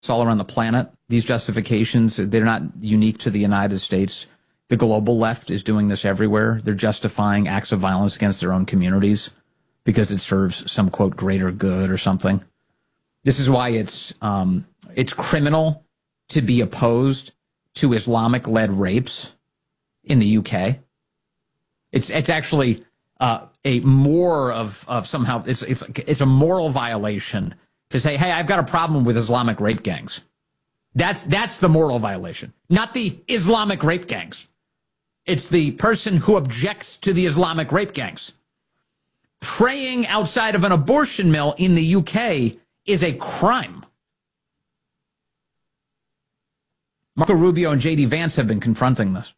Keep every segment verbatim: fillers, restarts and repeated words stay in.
It's all around the planet. These justifications, they're not unique to the United States. The global left is doing this everywhere. They're justifying acts of violence against their own communities because it serves some, quote, greater good or something. This is why it's um, it's criminal to be opposed to Islamic-led rapes in the U K. It's it's actually uh, a more of of somehow it's it's it's a moral violation to say, hey, I've got a problem with Islamic rape gangs. That's that's the moral violation, not the Islamic rape gangs. It's the person who objects to the Islamic rape gangs. Praying outside of an abortion mill in the U K is a crime. Marco Rubio and J D Vance have been confronting this.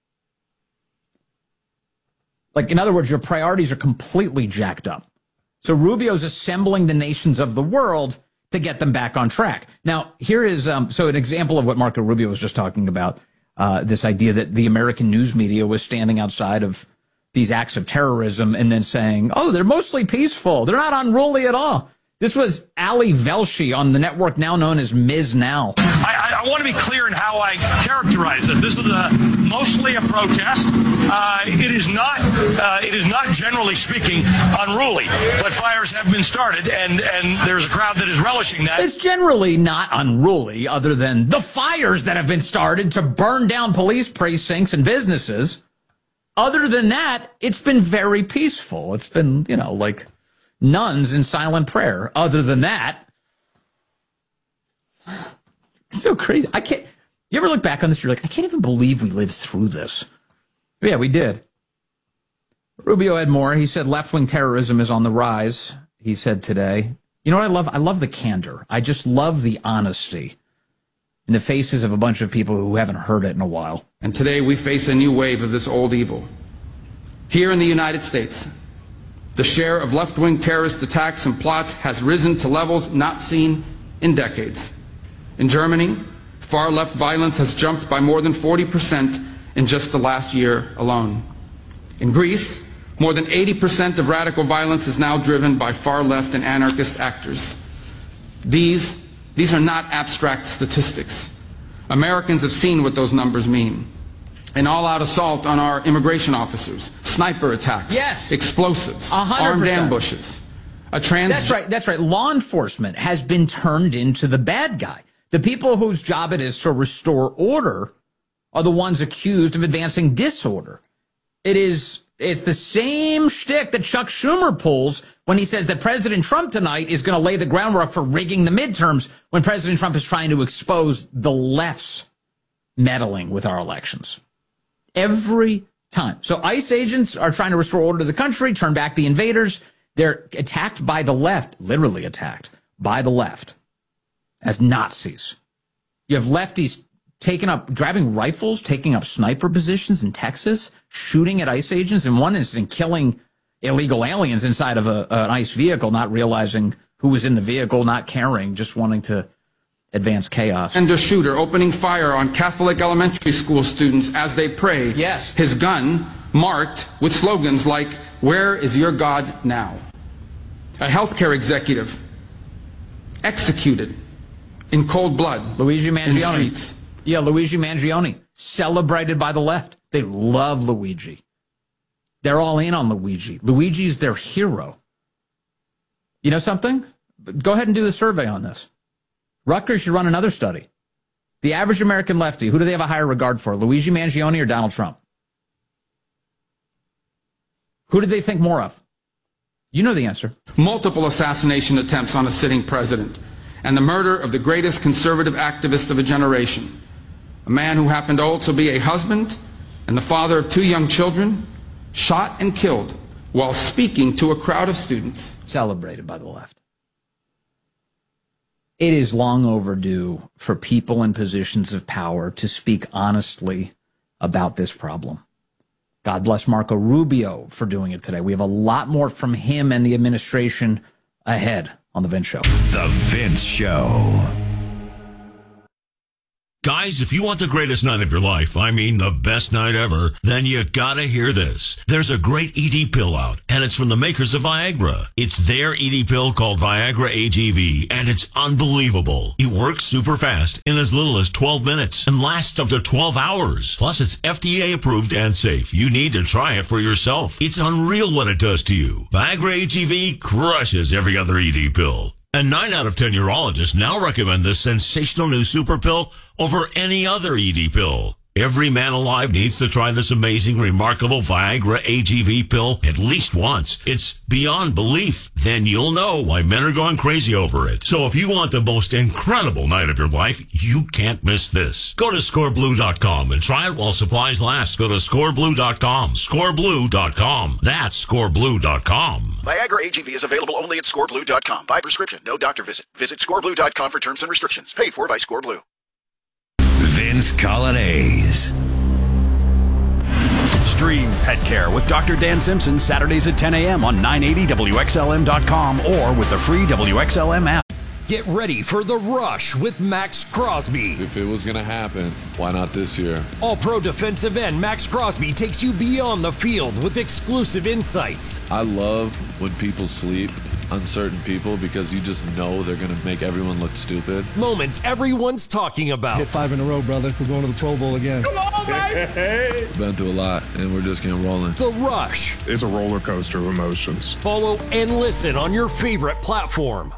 Like, in other words, your priorities are completely jacked up. So Rubio's assembling the nations of the world to get them back on track. Now, here is um, so an example of what Marco Rubio was just talking about, uh, this idea that the American news media was standing outside of these acts of terrorism and then saying, oh, they're mostly peaceful. They're not unruly at all. This was Ali Velshi on the network now known as Miz Now. I, I want to be clear in how I characterize this. This is a, mostly a protest. Uh, it is not, uh, it is not generally speaking unruly, but fires have been started, and, and there's a crowd that is relishing that. It's generally not unruly, other than the fires that have been started to burn down police precincts and businesses. Other than that, it's been very peaceful. It's been, you know, like nuns in silent prayer. Other than that, it's so crazy. I can't. You ever look back on this? You're like, I can't even believe we lived through this. Yeah, we did. Rubio had more. He said left-wing terrorism is on the rise. He said today. You know what I love? I love the candor. I just love the honesty in the faces of a bunch of people who haven't heard it in a while. And today we face a new wave of this old evil. Here in the United States, the share of left-wing terrorist attacks and plots has risen to levels not seen in decades. In Germany, far-left violence has jumped by more than forty percent in just the last year alone. In Greece, more than eighty percent of radical violence is now driven by far-left and anarchist actors. These, these are not abstract statistics. Americans have seen what those numbers mean. An all-out assault on our immigration officers, sniper attacks, yes, explosives, one hundred percent. Armed ambushes. A trans- that's right, that's right. Law enforcement has been turned into the bad guy. The people whose job it is to restore order are the ones accused of advancing disorder. It is, it's the same shtick that Chuck Schumer pulls when he says that President Trump tonight is going to lay the groundwork for rigging the midterms, when President Trump is trying to expose the left's meddling with our elections. Every time. So ICE agents are trying to restore order to the country, turn back the invaders. They're attacked by the left, literally attacked by the left as Nazis. You have lefties taking up, grabbing rifles, taking up sniper positions in Texas, shooting at ICE agents, in one incident killing illegal aliens inside of a, an ICE vehicle, not realizing who was in the vehicle, not caring, just wanting to advance chaos. And a shooter opening fire on Catholic elementary school students as they pray. Yes. His gun marked with slogans like, "Where is your God now?" A healthcare executive executed in cold blood. Luigi in Mangione. streets. Yeah, Luigi Mangione, celebrated by the left. They love Luigi. They're all in on Luigi. Luigi's their hero. You know something? Go ahead and do the survey on this. Rutgers should run another study. The average American lefty, who do they have a higher regard for, Luigi Mangione or Donald Trump? Who do they think more of? You know the answer. Multiple assassination attempts on a sitting president, and the murder of the greatest conservative activist of a generation, a man who happened to also be a husband and the father of two young children, shot and killed while speaking to a crowd of students. Celebrated by the left. It is long overdue for people in positions of power to speak honestly about this problem. God bless Marco Rubio for doing it today. We have a lot more from him and the administration ahead on The Vince Show. The Vince Show. Guys, if you want the greatest night of your life, I mean the best night ever, then you gotta hear this. There's a great E D pill out, and it's from the makers of Viagra. It's their E D pill called Viagra A G V, and it's unbelievable. It works super fast in as little as twelve minutes and lasts up to twelve hours. Plus, it's F D A approved and safe. You need to try it for yourself. It's unreal what it does to you. Viagra A G V crushes every other E D pill. And nine out of ten urologists now recommend this sensational new super pill over any other E D pill. Every man alive needs to try this amazing, remarkable Viagra A G V pill at least once. It's beyond belief. Then you'll know why men are going crazy over it. So if you want the most incredible night of your life, you can't miss this. Go to score blue dot com and try it while supplies last. Go to score blue dot com. score blue dot com. That's score blue dot com. Viagra A G V is available only at score blue dot com. By prescription, no doctor visit. Visit score blue dot com for terms and restrictions. Paid for by ScoreBlue. Vince Colonnese. Stream Pet Care with Doctor Dan Simpson Saturdays at ten a.m. on nine eighty W X L M dot com or with the free W X L M app. Get ready for The Rush with Max Crosby. If it was going to happen, why not this year? All-pro defensive end Max Crosby takes you beyond the field with exclusive insights. I love when people sleep on certain people because you just know they're going to make everyone look stupid. Moments everyone's talking about. Hit five in a row, brother. We're going to the Pro Bowl again. Come on, baby! Been through a lot, and we're just getting rolling. The Rush. It's a roller coaster of emotions. Follow and listen on your favorite platform.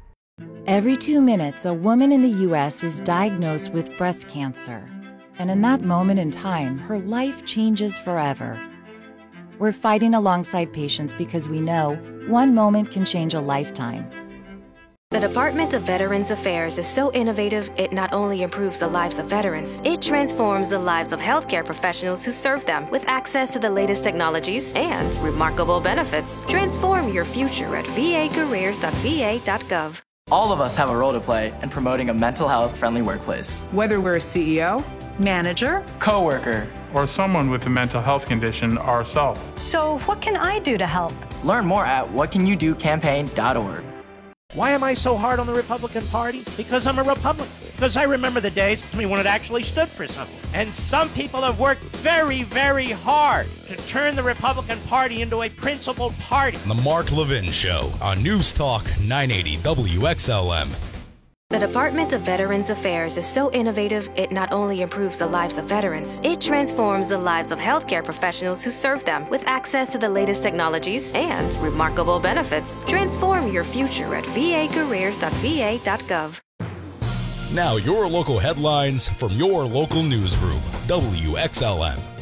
Every two minutes, a woman in the U S is diagnosed with breast cancer. And in that moment in time, her life changes forever. We're fighting alongside patients because we know one moment can change a lifetime. The Department of Veterans Affairs is so innovative, it not only improves the lives of veterans, it transforms the lives of healthcare professionals who serve them with access to the latest technologies and remarkable benefits. Transform your future at v a careers dot v a dot gov. All of us have a role to play in promoting a mental health friendly workplace. Whether we're a C E O, manager, coworker, or someone with a mental health condition ourselves. So what can I do to help? Learn more at what can you do campaign dot org. Why am I so hard on the Republican Party? Because I'm a Republican. Because I remember the days when it actually stood for something. And some people have worked very, very hard to turn the Republican Party into a principled party. The Mark Levin Show on News Talk nine eighty W X L M. The Department of Veterans Affairs is so innovative, it not only improves the lives of veterans, it transforms the lives of healthcare professionals who serve them with access to the latest technologies and remarkable benefits. Transform your future at v a careers dot v a dot gov. Now your local headlines from your local newsroom, W X L M.